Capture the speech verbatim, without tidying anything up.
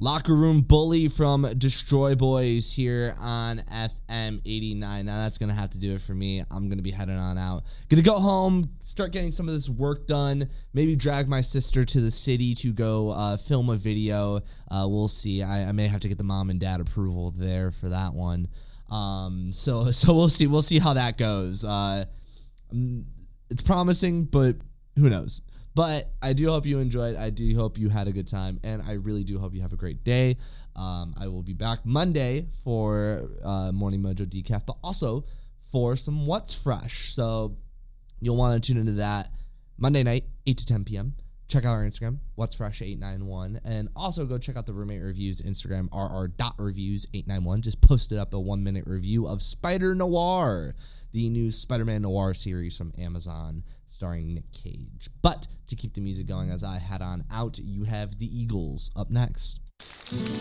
Locker Room Bully from Destroy Boys here on F M eighty-nine. Now that's going to have to do it for me. I'm going to be heading on out. Going to go home, start getting some of this work done, maybe drag my sister to the city to go uh, film a video. Uh, we'll see. I, I may have to get the mom and dad approval there for that one. Um, so so we'll see. We'll see how that goes. Uh, it's promising, but who knows? But I do hope you enjoyed. I do hope you had a good time. And I really do hope you have a great day. Um, I will be back Monday for uh, Morning Mojo Decaf, but also for some What's Fresh. So you'll want to tune into that Monday night, eight to ten p.m. Check out our Instagram, What's Fresh eight nine one. And also go check out the Roommate Reviews Instagram, r r dot reviews eight nine one. Just posted up a one-minute review of Spider Noir, the new Spider-Man Noir series from Amazon, starring Nick Cage. But to keep the music going as I head on out, you have the Eagles up next.